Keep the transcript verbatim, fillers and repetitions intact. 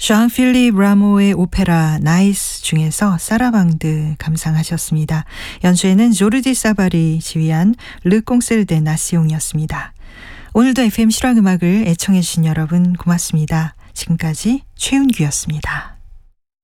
쟈 필립 라모의 오페라 나이스 중에서 사라방드 감상하셨습니다. 연주에는 조르디 사바리 지휘한 르 꽁셀 데 나시옹이었습니다. 오늘도 에프엠 실황음악을 애청해 주신 여러분 고맙습니다. 지금까지 최윤규였습니다.